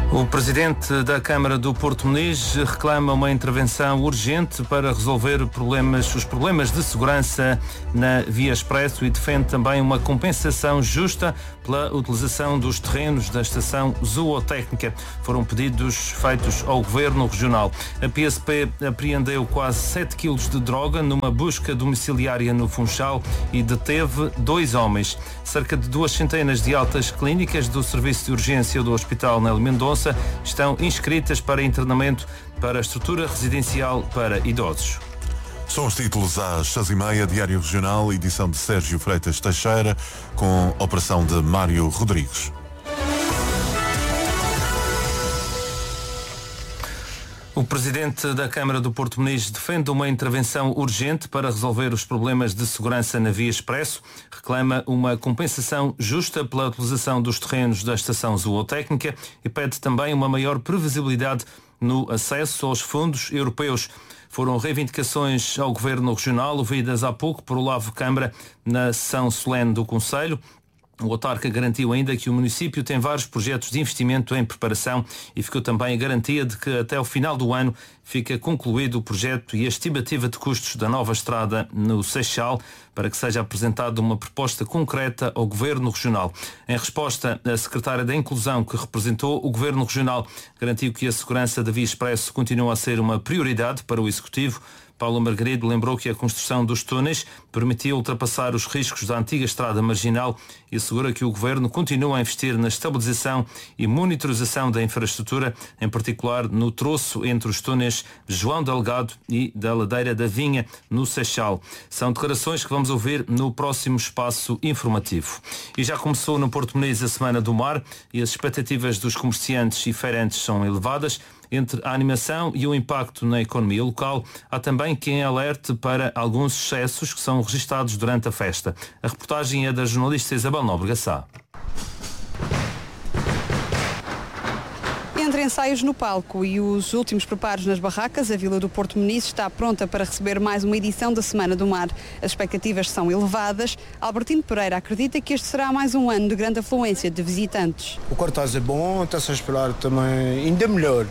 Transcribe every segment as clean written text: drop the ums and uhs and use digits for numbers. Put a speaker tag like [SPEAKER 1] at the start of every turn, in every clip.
[SPEAKER 1] O presidente da Câmara do Porto Muniz reclama uma intervenção urgente para resolver os problemas de segurança na Via Expresso e defende também uma compensação justa pela utilização dos terrenos da estação zootécnica. Foram pedidos feitos ao Governo Regional. A PSP apreendeu quase 7 quilos de droga numa busca domiciliária no Funchal e deteve 2 homens. Cerca de 200 de altas clínicas do Serviço de Urgência do Hospital Nélio Mendonça estão inscritas para internamento para a estrutura residencial para idosos.
[SPEAKER 2] São os títulos às 6h30, Diário Regional, edição de Sérgio Freitas Teixeira, com operação de Mário Rodrigues.
[SPEAKER 1] O presidente da Câmara do Porto Muniz defende uma intervenção urgente para resolver os problemas de segurança na Via Expresso, reclama uma compensação justa pela utilização dos terrenos da estação zootécnica e pede também uma maior previsibilidade no acesso aos fundos europeus. Foram reivindicações ao Governo Regional ouvidas há pouco por Olavo Câmara na sessão solene do Conselho. O autarca garantiu ainda que o município tem vários projetos de investimento em preparação e ficou também a garantia de que até o final do ano fica concluído o projeto e a estimativa de custos da nova estrada no Seixal para que seja apresentada uma proposta concreta ao Governo Regional. Em resposta, a secretária da Inclusão que representou o Governo Regional garantiu que a segurança da Via Expresso continua a ser uma prioridade para o Executivo. Paulo Margarido lembrou que a construção dos túneis permitiu ultrapassar os riscos da antiga estrada marginal e assegura que o Governo continua a investir na estabilização e monitorização da infraestrutura, em particular no troço entre os túneis João Delgado e da Ladeira da Vinha, no Seixal. São declarações que vamos ouvir no próximo espaço informativo. E já começou no Porto Muniz a Semana do Mar e as expectativas dos comerciantes e feirantes são elevadas. Entre a animação e o impacto na economia local, há também quem alerte para alguns excessos que são registados durante a festa. A reportagem é da jornalista Isabel Nóbrega Sá.
[SPEAKER 3] Entre ensaios no palco e os últimos preparos nas barracas, a Vila do Porto Muniz está pronta para receber mais uma edição da Semana do Mar. As expectativas são elevadas. Albertino Pereira acredita que este será mais um ano de grande afluência de visitantes.
[SPEAKER 4] O cartaz é bom, está-se a esperar também ainda melhor.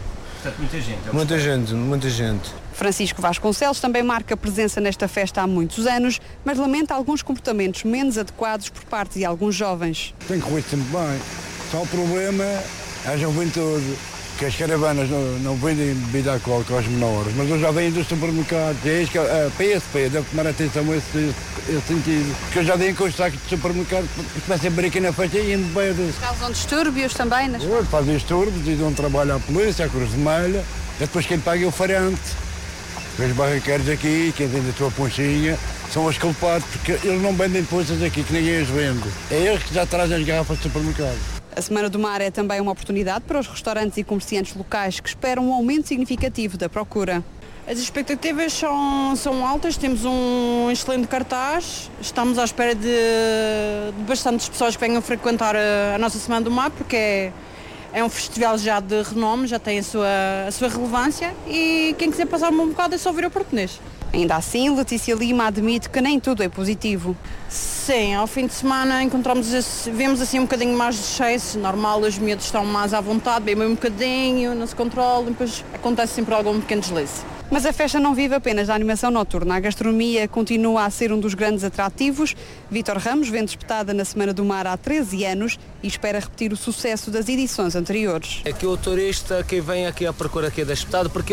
[SPEAKER 4] Muita gente.
[SPEAKER 3] Francisco Vasconcelos também marca presença nesta festa há muitos anos, mas lamenta alguns comportamentos menos adequados por parte de alguns jovens.
[SPEAKER 4] Tem corrido sempre bem. Só o problema é a juventude, que as caravanas não vendem bebida alcoólica aos menores, mas eu já venho dos supermercados. É isso que a PSP deve tomar atenção a esse sentido. Porque eu já dei em constar que de supermercados começam a abrir aqui na festa e indo beber.
[SPEAKER 3] Causam distúrbios também?
[SPEAKER 4] Fazem distúrbios e dão trabalho à polícia, à Cruz Vermelha. Depois quem paga é o feirante. Os barraqueiros aqui, quem vende a tua ponchinha, são os culpados, porque eles não vendem poças aqui, que ninguém as vende. É eles que já trazem as garrafas do supermercado.
[SPEAKER 3] A Semana do Mar é também uma oportunidade para os restaurantes e comerciantes locais que esperam um aumento significativo da procura.
[SPEAKER 5] As expectativas são altas, temos um excelente cartaz, estamos à espera de bastantes pessoas que venham frequentar a nossa Semana do Mar, porque é um festival já de renome, já tem a sua relevância e quem quiser passar um bocado é só vir ao Porto Muniz.
[SPEAKER 3] Ainda assim, Letícia Lima admite que nem tudo é positivo.
[SPEAKER 5] Sim, ao fim de semana vemos assim um bocadinho mais de excesso, normal, os miúdos estão mais à vontade, bebem um bocadinho, não se controlam, depois acontece sempre algum pequeno deslize.
[SPEAKER 3] Mas a festa não vive apenas da animação noturna. A gastronomia continua a ser um dos grandes atrativos. Vítor Ramos vende espetada na Semana do Mar há 13 anos e espera repetir o sucesso das edições anteriores.
[SPEAKER 6] É que o turista que vem aqui à procura aqui da espetada, porque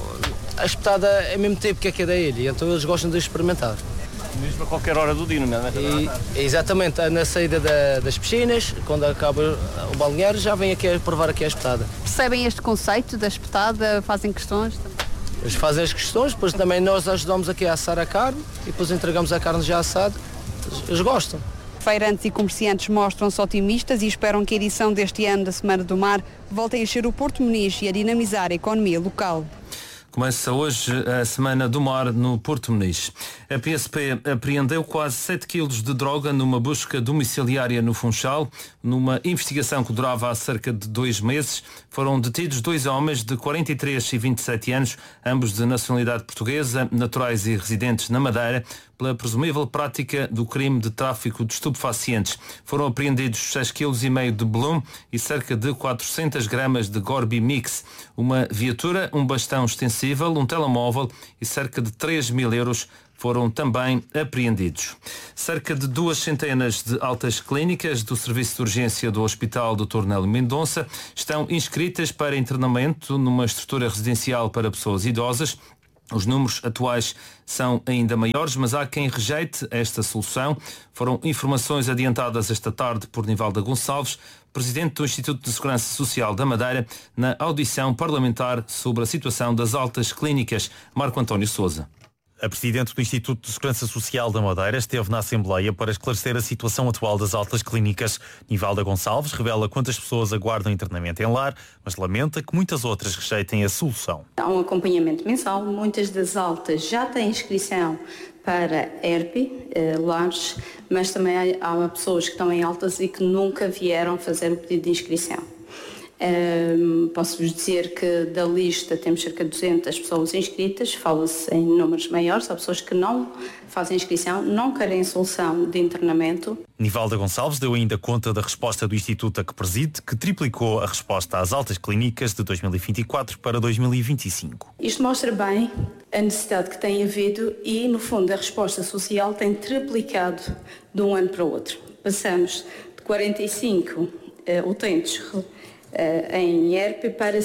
[SPEAKER 6] a espetada é mesmo tempo que é da ilha, então eles gostam de experimentar.
[SPEAKER 1] Mesmo a qualquer hora do dia, não é?
[SPEAKER 6] Exatamente, na saída das piscinas, quando acaba o balneário, já vem aqui a provar aqui a espetada.
[SPEAKER 3] Percebem este conceito da espetada? Fazem questões?
[SPEAKER 6] Eles fazem as questões, depois também nós ajudamos aqui a assar a carne e depois entregamos a carne já assada. Eles gostam.
[SPEAKER 3] Feirantes e comerciantes mostram-se otimistas e esperam que a edição deste ano da Semana do Mar volte a encher o Porto Muniz e a dinamizar a economia local.
[SPEAKER 1] Começa hoje a Semana do Mar no Porto Muniz. A PSP apreendeu quase 7 quilos de droga numa busca domiciliária no Funchal. Numa investigação que durava há cerca de 2 meses, foram detidos 2 homens de 43 e 27 anos, ambos de nacionalidade portuguesa, naturais e residentes na Madeira, pela presumível prática do crime de tráfico de estupefacientes. Foram apreendidos 6,5 kg de Bloom e cerca de 400 gramas de Gorby Mix, uma viatura, um bastão extensível, um telemóvel e cerca de 3.000 euros foram também apreendidos. Cerca de 200 de altas clínicas do Serviço de Urgência do Hospital Dr. Nélio Mendonça estão inscritas para internamento numa estrutura residencial para pessoas idosas. Os números atuais são ainda maiores, mas há quem rejeite esta solução. Foram informações adiantadas esta tarde por Nivalda Gonçalves, presidente do Instituto de Segurança Social da Madeira, na audição parlamentar sobre a situação das altas clínicas. Marco António Sousa.
[SPEAKER 7] A presidente do Instituto de Segurança Social da Madeira esteve na Assembleia para esclarecer a situação atual das altas clínicas. Nivalda Gonçalves revela quantas pessoas aguardam internamento em lar, mas lamenta que muitas outras rejeitem a solução.
[SPEAKER 8] Há um acompanhamento mensal, muitas das altas já têm inscrição para ERP, lares, mas também há pessoas que estão em altas e que nunca vieram fazer o pedido de inscrição. Posso-vos dizer que da lista temos cerca de 200 pessoas inscritas, fala-se em números maiores, há pessoas que não fazem inscrição, não querem solução de internamento.
[SPEAKER 7] Nivalda Gonçalves deu ainda conta da resposta do Instituto a que preside, que triplicou a resposta às altas clínicas de 2024 para 2025.
[SPEAKER 8] Isto mostra bem a necessidade que tem havido e, no fundo, a resposta social tem triplicado de um ano para o outro. Passamos de 45 utentes em ERP para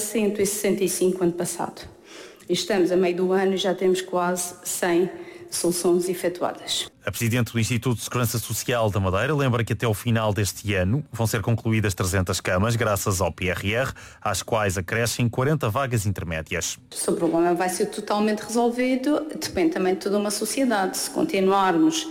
[SPEAKER 8] 165 ano passado. E estamos a meio do ano e já temos quase 100 soluções efetuadas.
[SPEAKER 7] A presidente do Instituto de Segurança Social da Madeira lembra que até ao final deste ano vão ser concluídas 300 camas graças ao PRR, às quais acrescem 40 vagas intermédias.
[SPEAKER 8] Se o problema vai ser totalmente resolvido, depende também de toda uma sociedade. Se continuarmos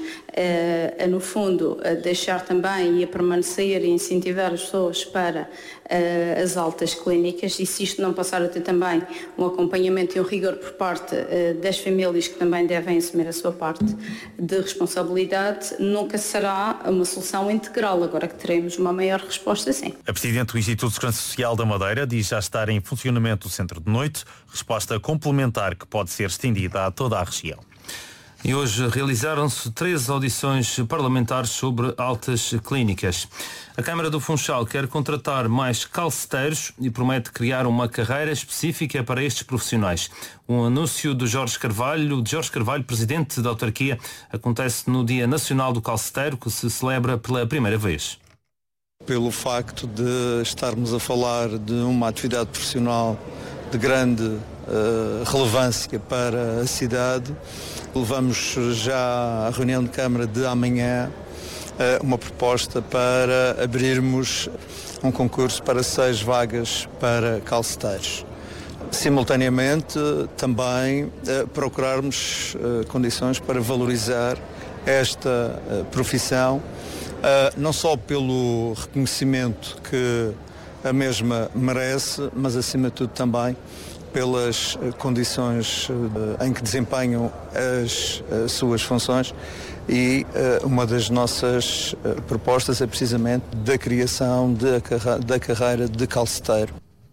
[SPEAKER 8] no fundo, a deixar também e a permanecer e incentivar as pessoas para as altas clínicas, e se isto não passar a ter também um acompanhamento e um rigor por parte das famílias que também devem assumir a sua parte de responsabilidade, nunca será uma solução integral, agora que teremos uma maior resposta, sim.
[SPEAKER 7] A presidente do Instituto de Segurança Social da Madeira diz já estar em funcionamento o centro de noite, resposta complementar que pode ser estendida a toda a região.
[SPEAKER 1] E hoje realizaram-se 3 audições parlamentares sobre altas clínicas. A Câmara do Funchal quer contratar mais calceteiros e promete criar uma carreira específica para estes profissionais. Um anúncio de Jorge Carvalho, presidente da autarquia, acontece no Dia Nacional do Calceteiro, que se celebra pela primeira vez.
[SPEAKER 9] Pelo facto de estarmos a falar de uma atividade profissional de grande relevância para a cidade, levamos já à reunião de Câmara de amanhã uma proposta para abrirmos um concurso para 6 vagas para calceteiros. Simultaneamente, também procurarmos condições para valorizar esta profissão, não só pelo reconhecimento que a mesma merece, mas acima de tudo também pelas condições em que desempenham as suas funções, e uma das nossas propostas é precisamente da criação da carreira de calceteiro.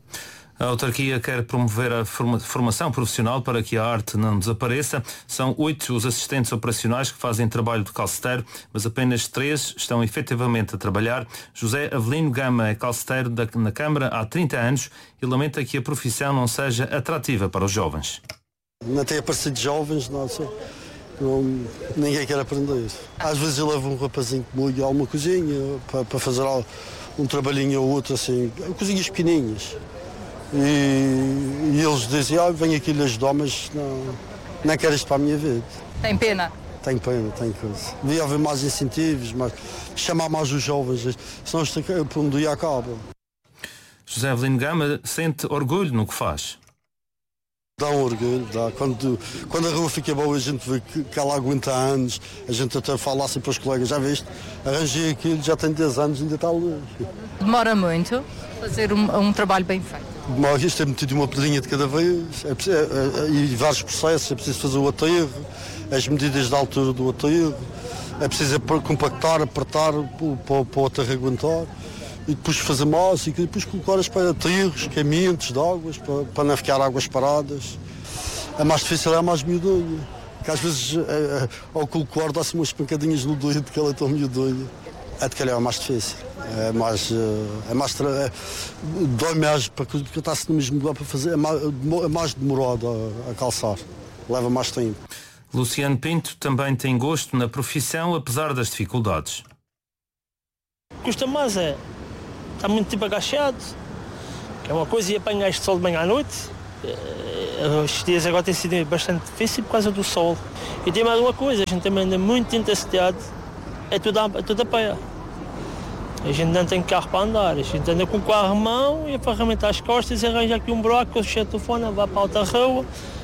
[SPEAKER 1] A autarquia quer promover a formação profissional para que a arte não desapareça. São 8 os assistentes operacionais que fazem trabalho de calceteiro, mas apenas 3 estão efetivamente a trabalhar. José Avelino Gama é calceteiro na Câmara há 30 anos e lamenta que a profissão não seja atrativa para os jovens.
[SPEAKER 10] Até a parecer de jovens, ninguém quer aprender. Às vezes eu levo um rapazinho comigo a alguma cozinha para fazer um trabalhinho ou outro, assim, cozinhas pequeninhas. E eles dizem, venho aqui lhe ajudar, mas não quero isto para a minha vida.
[SPEAKER 11] Tem pena?
[SPEAKER 10] Tenho pena, tenho coisa. Devia haver mais incentivos, chamar mais os jovens, senão isto por um dia acaba.
[SPEAKER 1] José Avelino Gama sente orgulho no que faz.
[SPEAKER 10] Dá um orgulho, dá. Quando a rua fica boa, a gente vê que ela aguenta anos, a gente até fala assim para os colegas, já viste, arranjei aquilo, já tem 10 anos, ainda está longe.
[SPEAKER 11] Demora muito fazer um trabalho bem feito?
[SPEAKER 10] Isto é metido uma pedrinha de cada vez, e vários processos, é preciso fazer o aterro, as medidas de altura do aterro, é preciso compactar, apertar para o aterro aguentar, e depois fazer massa, e depois colocar os aterros, caminhos de águas, para não ficar águas paradas. A mais difícil é a mais miudonha, que às vezes ao colocar dá-se umas pancadinhas no dedo, que ela é tão miudonha. A de calhar é mais difícil, dói mais, porque está-se no mesmo lugar para fazer, é mais demorado a calçar, leva mais tempo.
[SPEAKER 1] Luciano Pinto também tem gosto na profissão, apesar das dificuldades.
[SPEAKER 11] Custa mais está muito tempo agachado, que é uma coisa, e apanhar este sol de manhã à noite. Estes dias agora tem sido bastante difícil por causa do sol. E tem mais uma coisa, a gente também anda muito intensidade. É tudo a pé. A gente não tem carro para andar, a gente anda com o carro à mão e a ferramenta às costas e arranja aqui um buraco, o chefe do telefone vai para a outra rua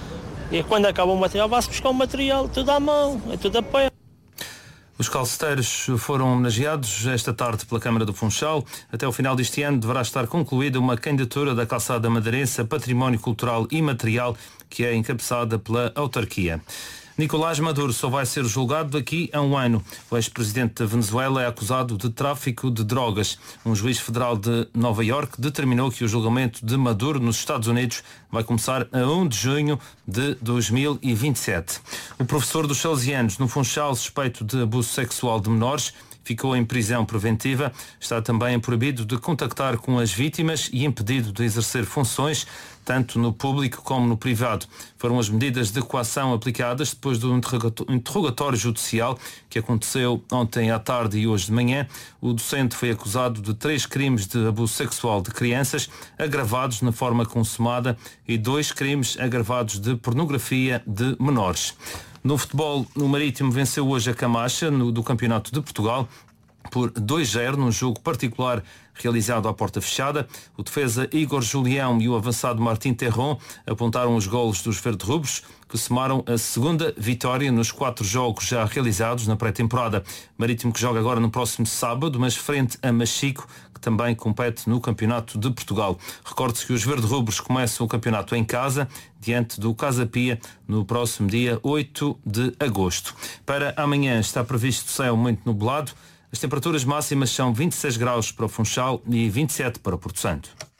[SPEAKER 11] e quando acaba o material vai-se buscar o material, tudo à mão, é tudo a pé.
[SPEAKER 1] Os calceteiros foram homenageados esta tarde pela Câmara do Funchal. Até o final deste ano deverá estar concluída uma candidatura da calçada madeirense a Património Cultural Imaterial, que é encabeçada pela autarquia. Nicolás Maduro só vai ser julgado daqui a um ano. O ex-presidente da Venezuela é acusado de tráfico de drogas. Um juiz federal de Nova Iorque determinou que o julgamento de Maduro nos Estados Unidos vai começar a 1 de junho de 2027. O professor dos Salesianos no Funchal, suspeito de abuso sexual de menores, ficou em prisão preventiva. Está também proibido de contactar com as vítimas e impedido de exercer funções, tanto no público como no privado. Foram as medidas de coação aplicadas depois do interrogatório judicial que aconteceu ontem à tarde e hoje de manhã. O docente foi acusado de 3 crimes de abuso sexual de crianças, agravados na forma consumada, e 2 crimes agravados de pornografia de menores. No futebol, o Marítimo venceu hoje a Camacha do Campeonato de Portugal por 2-0 num jogo particular realizado à porta fechada. O defesa Igor Julião e o avançado Martim Terron apontaram os golos dos verde-rubros, que somaram a segunda vitória nos 4 jogos já realizados na pré-temporada. Marítimo que joga agora no próximo sábado, mas frente a Machico, que também compete no Campeonato de Portugal. Recorde-se que os verde-rubros começam o campeonato em casa, diante do Casa Pia, no próximo dia 8 de agosto. Para amanhã está previsto céu muito nublado. As temperaturas máximas são 26 graus para o Funchal e 27 para o Porto Santo.